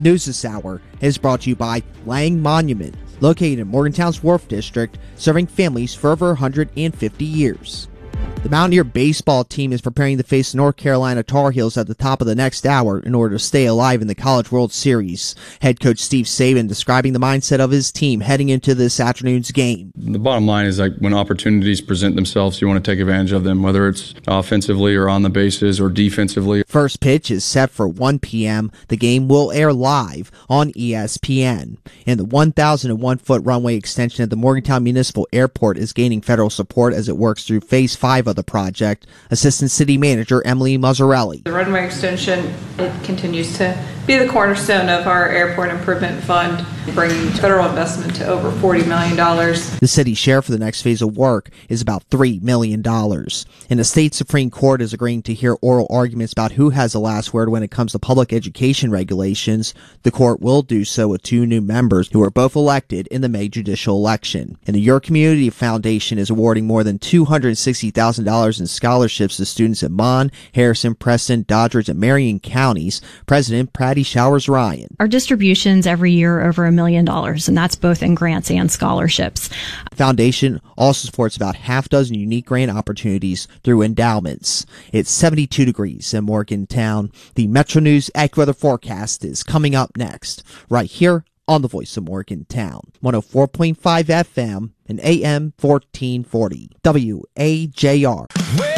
News this hour is brought to you by Lang Monument, located in Morgantown's Wharf District, serving families for over 150 years. The Mountaineer baseball team is preparing to face the North Carolina Tar Heels at the top of the next hour in order to stay alive in the College World Series. Head coach Steve Saban describing the mindset of his team heading into this afternoon's game. The bottom line is, like, when opportunities present themselves, you want to take advantage of them, whether it's offensively or on the bases or defensively. First pitch is set for 1 p.m. The game will air live on ESPN. And the 1,001-foot runway extension at the Morgantown Municipal Airport is gaining federal support as it works through Phase 5 of the project. Assistant City Manager Emily Mazzarelli. The runway extension, it continues to be the cornerstone of our airport improvement fund, bringing federal investment to over $40 million. The city share for the next phase of work is about $3 million. And the state Supreme Court is agreeing to hear oral arguments about who has the last word when it comes to public education regulations. The court will do so with 2 new members who were both elected in the May judicial election. And the Your Community Foundation is awarding more than $260,000 in scholarships to students in Mon, Harrison, Preston, Doddridge, and Marion counties. President Patty Showers Ryan. Our distributions every year are over $1 million, and that's both in grants and scholarships. The foundation also supports about half dozen unique grant opportunities through endowments. It's 72 degrees in Morgantown. The Metro News AccuWeather forecast is coming up next, right here on the Voice of Morgantown, 104.5 FM and AM 1440 WAJR.